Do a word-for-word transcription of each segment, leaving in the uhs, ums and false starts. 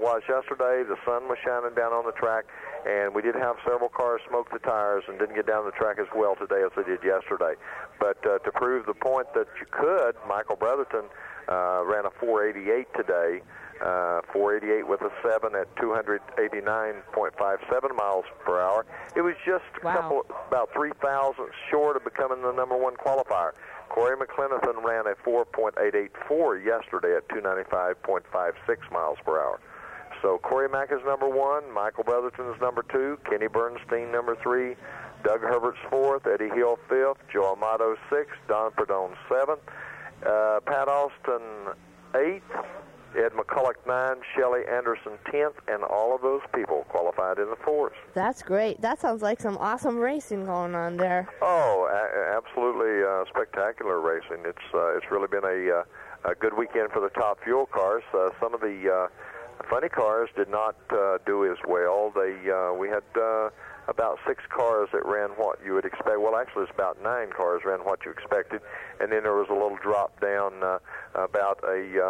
was yesterday. The sun was shining down on the track, and we did have several cars smoke the tires and didn't get down the track as well today as they did yesterday. But uh, to prove the point that you could, Michael Brotherton uh, ran a four eighty-eight today, uh, four eighty-eight with a seven at two eighty-nine point five seven miles per hour. It was just a wow. couple, about three thousandths short of becoming the number one qualifier. Corey McClenathan ran a four point eight eight four yesterday at two ninety-five point five six miles per hour. So Corey Mack is number one, Michael Brotherton is number two, Kenny Bernstein number three, Doug Herbert's fourth, Eddie Hill fifth, Joe Amato sixth, Don Perdone seventh, uh, Pat Austin eighth, Ed McCulloch nine, Shelley Anderson tenth, and all of those people qualified in the fours. That's great. That sounds like some awesome racing going on there. Oh, a- absolutely uh, spectacular racing. It's uh, it's really been a, uh, a good weekend for the top fuel cars. Uh, some of the uh, funny cars did not uh, do as well. They uh, we had uh, about six cars that ran what you would expect. Well, actually, it's about nine cars ran what you expected, and then there was a little drop down, uh, about a, uh,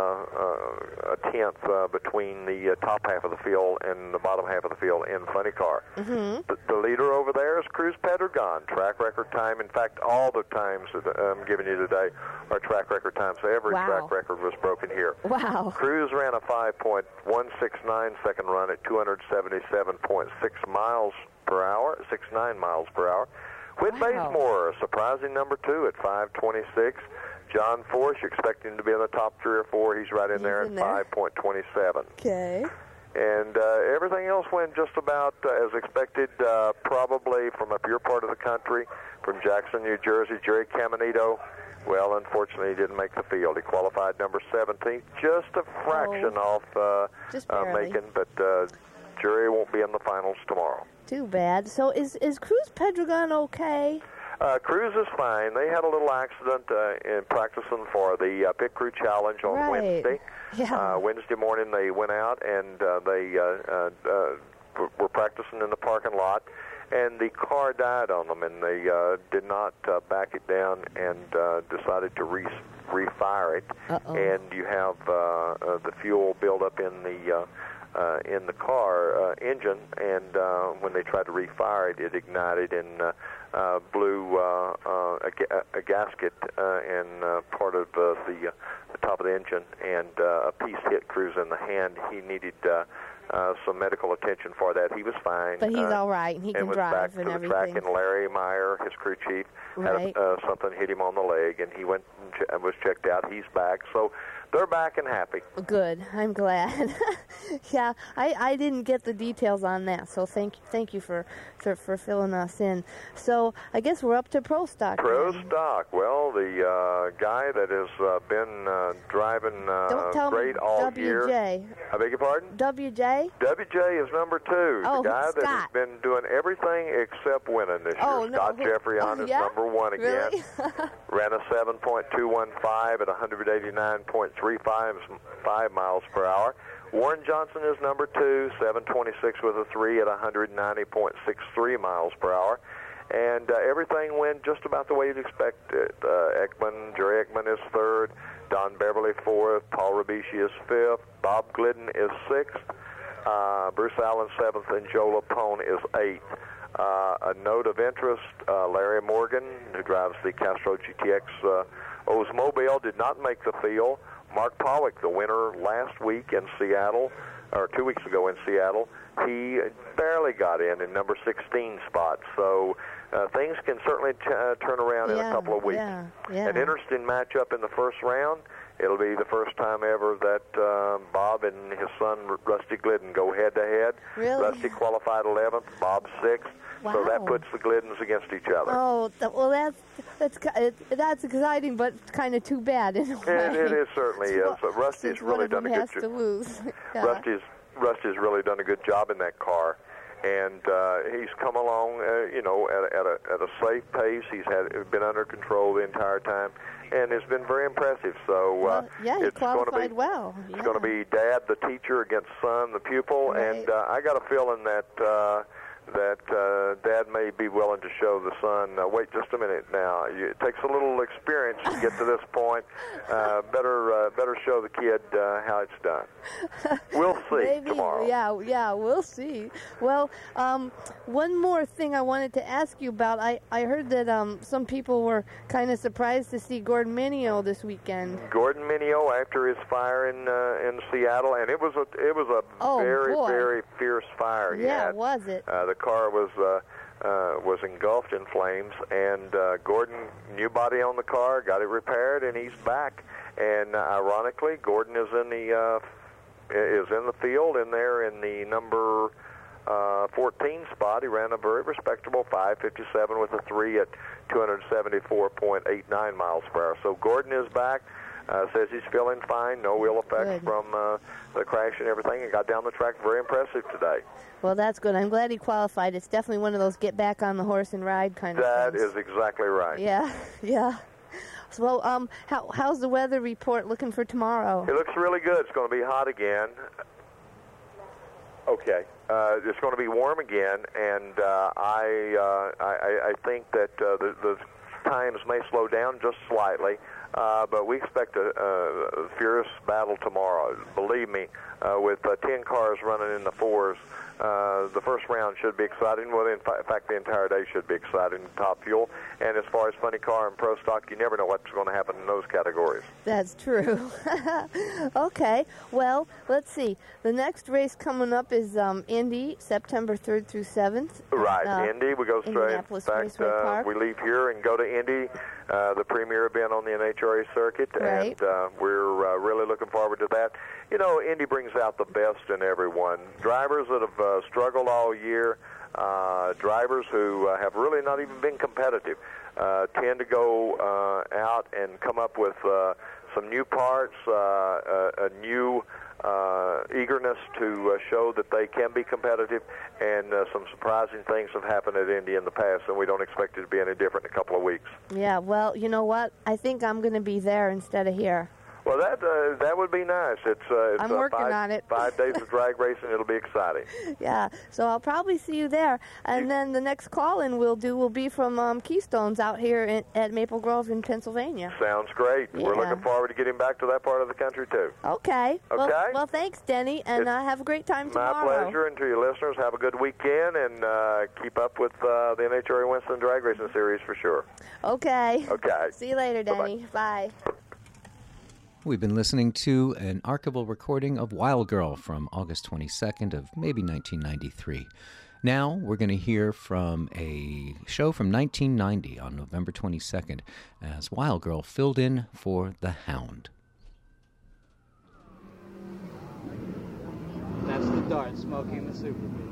uh, a tenth uh, between the uh, top half of the field and the bottom half of the field in funny car. Mm-hmm. The, the leader over there is Cruz Pedregon, track record time. In fact, all the times that I'm giving you today are track record times. Every wow. track record was broken here. Wow. Cruz ran a five point one six nine second run at two seventy-seven point six miles per hour, sixty-nine miles per hour. Whit wow. Bazemore, a surprising number two at five twenty-six. John Force, you're expecting him to be in the top three or four. He's right in He's there in at five point two seven. Okay. And uh, everything else went just about uh, as expected, uh, probably from up your part of the country, from Jackson, New Jersey. Jerry Caminito, well, unfortunately, he didn't make the field. He qualified number seventeenth, just a fraction oh. off uh, just uh, making, but uh, Jerry won't be in the finals tomorrow. Too bad. So is, is Cruz Pedregon okay? Uh, Cruz is fine. They had a little accident uh, in practicing for the uh, Pit Crew Challenge on right. Wednesday. Yeah. Uh, Wednesday morning they went out and uh, they uh, uh, uh, were practicing in the parking lot, and the car died on them, and they uh, did not uh, back it down and uh, decided to re- refire it. Uh-oh. And you have uh, uh, the fuel build up in the uh, uh, in the car uh, engine, and uh, when they tried to refire it, it ignited and uh, uh, blew uh, uh, a, ga- a gasket uh, and uh, part of uh, the, uh, the top of the engine, and uh, a piece hit Cruz in the hand. He needed uh, uh, some medical attention for that. He was fine. But he's uh, all right, and he can was drive back and to the everything. track, and Larry Meyer, his crew chief, right. had uh, something hit him on the leg, and he went and ch- was checked out. He's back. So they're back and happy. Good. I'm glad. yeah, I, I didn't get the details on that, so thank thank you for, for, for filling us in. So I guess we're up to Pro Stock. Pro then. Stock. Well, the uh, guy that has uh, been uh, driving uh, Don't tell great me all W J. year. I beg your pardon? W J? W J is number two. Oh, the guy Scott. that has been doing everything except winning this oh, year. No. Scott Jeffrion oh, is yeah? number one again. Really? Ran a seven point two one five at one eighty-nine point three five miles per hour. Warren Johnson is number two, seven twenty-six with a three at one ninety point six three miles per hour. And uh, everything went just about the way you'd expect it. Uh, Ekman, Jerry Ekman is third, Don Beverly fourth, Paul Rabici is fifth, Bob Glidden is sixth, uh, Bruce Allen seventh, and Joe Lapone is eighth. Uh, a note of interest, uh, Larry Morgan, who drives the Castro G T X uh, Oldsmobile, did not make the field. Mark Pollock, the winner last week in Seattle, or two weeks ago in Seattle, he barely got in in number sixteen spot. So uh, things can certainly t- uh, turn around yeah, in a couple of weeks. Yeah, yeah. An interesting matchup in the first round. It'll be the first time ever that uh, Bob and his son Rusty Glidden go head-to-head. Really? Rusty qualified eleventh, Bob sixth. Wow. So that puts the Gliddens against each other. Oh, th- well, that's that's it, that's exciting, but kind of too bad in a way. It, it is certainly is. Well, But Rusty's since really one of done them a has good to job. lose. yeah. Rusty's Rusty's really done a good job in that car, and uh, he's come along, uh, you know, at a, at a at a safe pace. He's had been under control the entire time, and it's been very impressive. So uh, well, yeah, he it's going to qualified be well. it's yeah. going to be Dad, the teacher, against Son, the pupil, Right. and uh, I got a feeling that. Uh, that uh, Dad may be willing to show the son, uh, wait just a minute now. You, it takes a little experience to get to this point. Uh, better uh, better show the kid uh, how it's done. We'll see Maybe, tomorrow. Yeah, yeah, we'll see. Well, um, one more thing I wanted to ask you about. I, I heard that um, some people were kind of surprised to see Gordon Minio this weekend. Gordon Minio, after his fire in uh, in Seattle, and it was a it was a Oh, very boy. very fierce fire. He Yeah, had. was it? Uh, the car was uh, uh, was engulfed in flames, and uh, Gordon, new body on the car, got it repaired, and he's back. And uh, ironically, Gordon is in the uh, is in the field, in there in the number uh, fourteen spot. He ran a very respectable five fifty-seven with a three at two seventy-four point eight nine miles per hour. So Gordon is back. Uh, says he's feeling fine, no ill effects Good. from uh, the crash and everything, and got down the track very impressive today. Well, that's good. I'm glad he qualified. It's definitely one of those get back on the horse and ride kind of That things. is exactly right. Yeah, yeah. So, well, um, how, how's the weather report looking for tomorrow? It looks really good. It's going to be hot again. Okay. Uh, it's going to be warm again, and uh, I, uh, I I think that uh, the, the times may slow down just slightly, uh, but we expect a, a fierce battle tomorrow. Believe me, uh, with uh, ten cars running in the fours, uh, the first round should be exciting. Well, in fa- fact, the entire day should be exciting. Top fuel, and as far as funny car and pro stock, you never know what's going to happen in those categories. That's true. Okay. Well, let's see. The next race coming up is um, Indy, September third through seventh. Right, Uh, Indy. We go straight. In Indianapolis fact, Raceway uh, Park. we leave here and go to Indy, uh, the premier event on the N H R A circuit, Right. and uh, we're uh, really looking forward to that. You know, Indy brings out the best in everyone. Drivers that have uh, struggled all year, uh, drivers who uh, have really not even been competitive, uh, tend to go uh, out and come up with uh, some new parts, uh, a, a new uh, eagerness to uh, show that they can be competitive, and uh, some surprising things have happened at Indy in the past, and we don't expect it to be any different in a couple of weeks. Yeah, well, you know what? I think I'm going to be there instead of here. Well, that uh, that would be nice. It's, uh, it's I'm uh, working five, on it. five days of drag racing. It'll be exciting. Yeah, so I'll probably see you there. And then the next call-in we'll do will be from um, Keystones out here in, at Maple Grove in Pennsylvania. Sounds great. We're Yeah. looking forward to getting back to that part of the country, too. Okay. Well, Okay. well thanks, Denny, and uh, have a great time My tomorrow. pleasure, and to your listeners, have a good weekend, and uh, keep up with uh, the N H R A Winston Drag Racing Series for sure. Okay. Okay. See you later, Bye-bye. Denny. Bye. We've been listening to an archival recording of Wild Girl from August twenty-second of maybe nineteen ninety-three. Now we're going to hear from a show from nineteen ninety on November twenty-second as Wild Girl filled in for The Hound. That's the Dart smoking the Super Bee.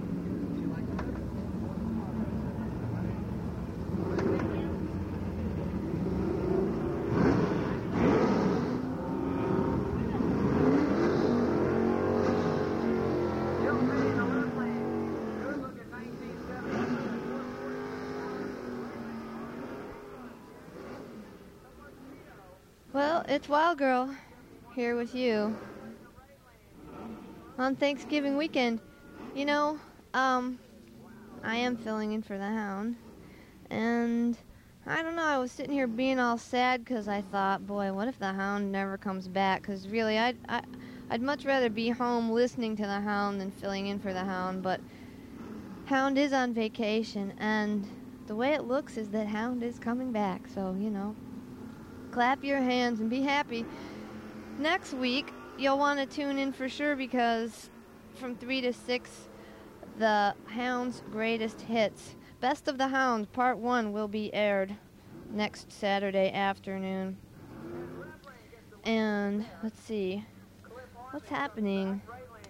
Well, it's Wild Girl here with you on Thanksgiving weekend. You know, um, I am filling in for the Hound, and I don't know, I was sitting here being all sad because I thought, boy, what if the Hound never comes back? Because really, I'd, I, I'd much rather be home listening to the Hound than filling in for the Hound, but Hound is on vacation, and the way it looks is that Hound is coming back, so, you know, clap your hands and be happy. Next week, you'll want to tune in for sure because from three to six, the Hound's Greatest Hits. Best of the Hound, Part one, will be aired next Saturday afternoon. And, let's see, what's happening?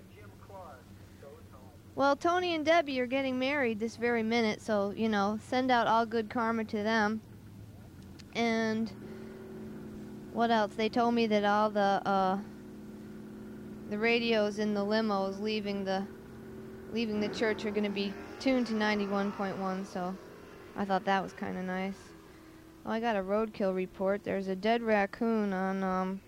Well, Tony and Debbie are getting married this very minute, so, you know, send out all good karma to them. And what else? They told me that all the uh, the radios in the limos leaving the leaving the church are going to be tuned to ninety-one point one. So I thought that was kind of nice. Oh, I got a roadkill report. There's a dead raccoon on um,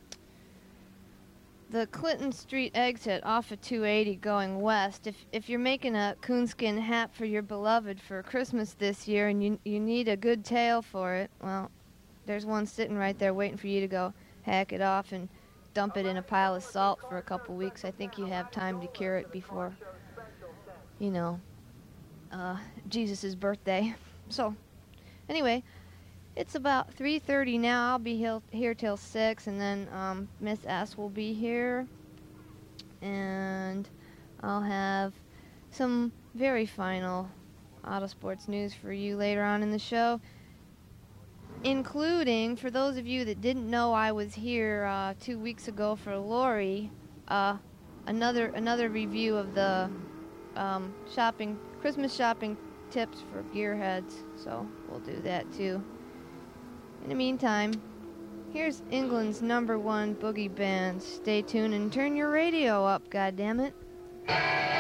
the Clinton Street exit off of two eighty going west. If if you're making a coonskin hat for your beloved for Christmas this year and you you need a good tail for it, well, there's one sitting right there waiting for you to go hack it off and dump it in a pile of salt for a couple weeks. I think you have time to cure it before, you know, uh, Jesus' birthday. So, anyway, it's about three thirty now. I'll be he- here till six, and then um, Miss S will be here, and I'll have some very final auto sports news for you later on in the show, including, for those of you that didn't know, I was here uh, two weeks ago for Lori, uh, another another review of the um, shopping Christmas shopping tips for gearheads. So we'll do that too. In the meantime, here's England's number one boogie band. Stay tuned and turn your radio up, goddammit.